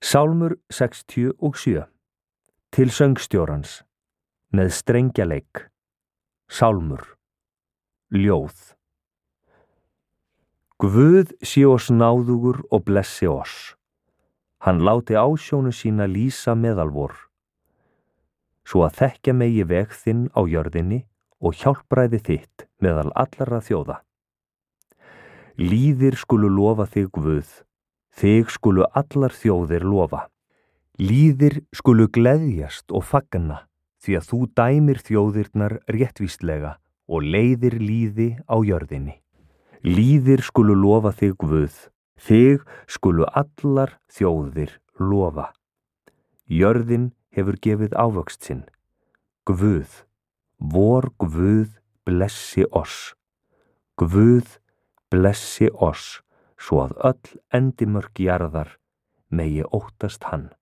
Sálmur 67. Til söngstjórans. Með strengjaleik. Sálmur. Ljóð. Guð sé oss náðugur og blessi oss. Hann láti ásjónu sína lýsa meðalvor. Svo að þekkja megi veg þinn á jörðinni og hjálpræði þitt meðal allra þjóða. Lýðir skulu lofa þig Guð, þig skulu allar þjóðir lofa. Lýðir skulu gleðjast og fagna, því að þú dæmir þjóðirnar réttvíslega og leiðir lýði á jörðinni. Lýðir skulu lofa þig Guð, þig skulu allar þjóðir lofa. Jörðin hefur gefið ávöxt sinn. Guð, vor Guð blessi oss. Guð blessi oss, svo að öll endimörk jarðar megi óttast hann.